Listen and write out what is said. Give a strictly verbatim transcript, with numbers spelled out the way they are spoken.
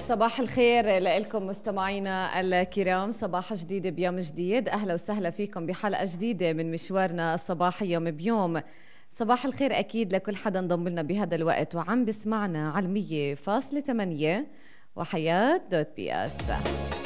صباح الخير لكم مستمعينا الكرام، صباح جديد بيوم جديد. أهلا وسهلا فيكم بحلقة جديدة من مشوارنا الصباحي يوم بيوم. صباح الخير أكيد لكل حدا انضم لنا بهذا الوقت وعم بسمعنا على مية فاصلة ثمانية وحياة دوت بي اس.